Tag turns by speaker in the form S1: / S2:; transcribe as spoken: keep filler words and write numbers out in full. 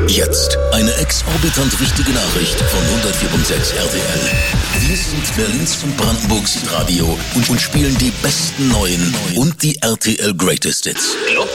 S1: Jetzt eine exorbitant wichtige Nachricht von hundertvier Komma sechs R T L. Wir sind Berlins und Brandenburgs Radio und, und spielen die besten neuen und die R T L Greatest Hits. Club